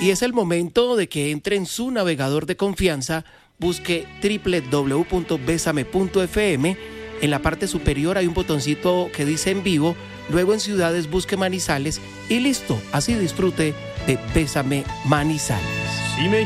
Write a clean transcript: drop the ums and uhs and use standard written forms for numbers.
Y es el momento de que entre en su navegador de confianza, busque www.besame.fm. En la parte superior hay un botoncito que dice en vivo, luego en ciudades busque Manizales y listo, así disfrute de Bésame Manizales.